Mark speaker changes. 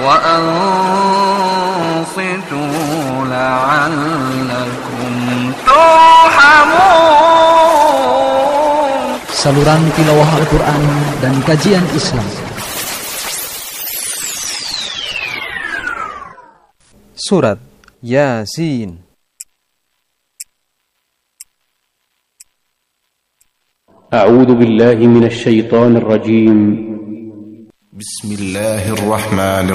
Speaker 1: وأنصتوا لعلكم ترحمون.
Speaker 2: Saluran tilawah Al-Quran dan kajian Islam.
Speaker 3: Surat Yasin.
Speaker 4: أعوذ بالله من الشيطان الرجيم.
Speaker 5: بسم الله الرحمن